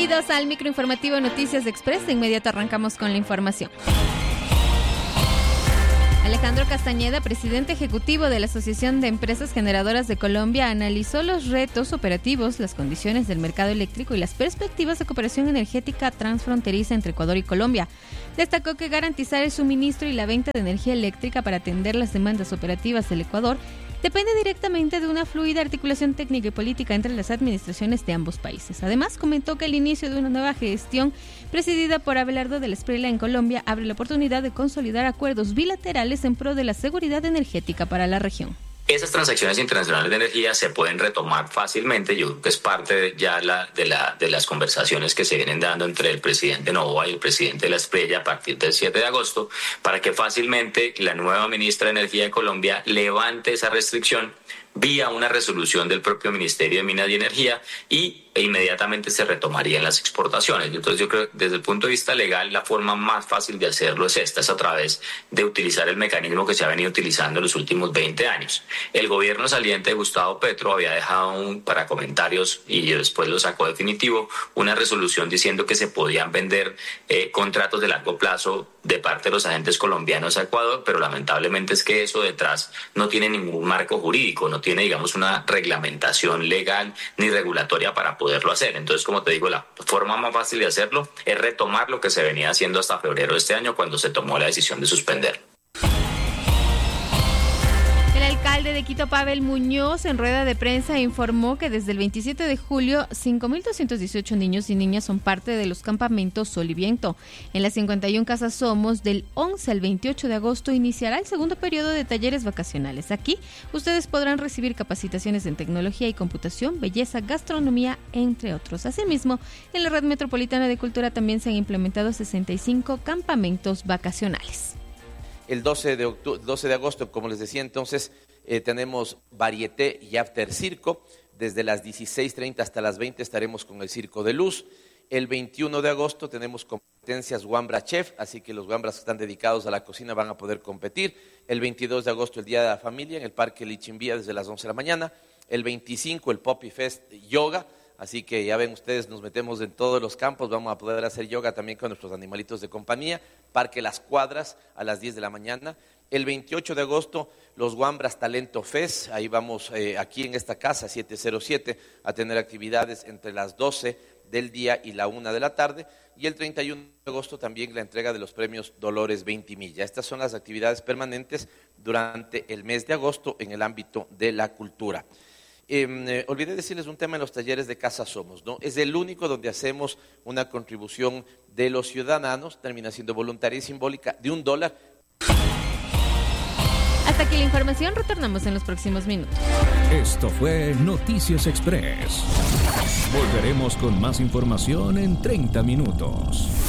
Bienvenidos al microinformativo Noticias Express. De inmediato arrancamos con la información. Alejandro Castañeda, presidente ejecutivo de la Asociación de Empresas Generadoras de Colombia, analizó los retos operativos, las condiciones del mercado eléctrico y las perspectivas de cooperación energética transfronteriza entre Ecuador y Colombia. Destacó que garantizar el suministro y la venta de energía eléctrica para atender las demandas operativas del Ecuador depende directamente de una fluida articulación técnica y política entre las administraciones de ambos países. Además, comentó que el inicio de una nueva gestión presidida por Abelardo de la Espriella en Colombia abre la oportunidad de consolidar acuerdos bilaterales en pro de la seguridad energética para la región. Esas transacciones internacionales de energía se pueden retomar fácilmente. Yo creo que es parte ya de las conversaciones que se vienen dando entre el presidente Noboa y el presidente de la Espriella a partir del 7 de agosto, para que fácilmente la nueva ministra de Energía de Colombia levante esa restricción vía una resolución del propio Ministerio de Minas y Energía e inmediatamente se retomarían las exportaciones. Entonces yo creo que desde el punto de vista legal la forma más fácil de hacerlo es a través de utilizar el mecanismo que se ha venido utilizando en los últimos 20 años. El gobierno saliente de Gustavo Petro había dejado para comentarios y después lo sacó definitivo una resolución diciendo que se podían vender contratos de largo plazo de parte de los agentes colombianos a Ecuador, pero lamentablemente es que eso detrás no tiene ningún marco jurídico, no tiene, digamos, una reglamentación legal ni regulatoria para poderlo hacer. Entonces, como te digo, la forma más fácil de hacerlo es retomar lo que se venía haciendo hasta febrero de este año, cuando se tomó la decisión de suspender. El alcalde de Quito, Pavel Muñoz, en rueda de prensa informó que desde el 27 de julio, 5.218 niños y niñas son parte de los campamentos Sol y Viento. En las 51 Casas Somos, del 11 al 28 de agosto, iniciará el segundo periodo de talleres vacacionales. Aquí, ustedes podrán recibir capacitaciones en tecnología y computación, belleza, gastronomía, entre otros. Asimismo, en la Red Metropolitana de Cultura también se han implementado 65 campamentos vacacionales. El 12 de agosto, como les decía entonces, tenemos varieté y after circo. Desde las 16:30 hasta las 20 estaremos con el Circo de Luz. El 21 de agosto tenemos competencias Wambra Chef, así que los Wambras que están dedicados a la cocina van a poder competir. El 22 de agosto, el Día de la Familia, en el Parque Lichimbía desde las 11 de la mañana. El 25, el Poppy Fest Yoga. Así que ya ven ustedes, nos metemos en todos los campos, vamos a poder hacer yoga también con nuestros animalitos de compañía. Parque Las Cuadras a las 10 de la mañana. El 28 de agosto, los Wambras Talento Fest, ahí vamos aquí en esta casa, 707, a tener actividades entre las 12 del día y la 1 de la tarde. Y el 31 de agosto también la entrega de los premios Dolores 20 Estas son las actividades permanentes durante el mes de agosto en el ámbito de la cultura. Olvidé decirles un tema en los talleres de Casa Somos, ¿no? Es el único donde hacemos una contribución de los ciudadanos, termina siendo voluntaria y simbólica, de $1. Hasta aquí la información, retornamos en los próximos minutos. Esto fue Noticias Express. Volveremos con más información en 30 minutos.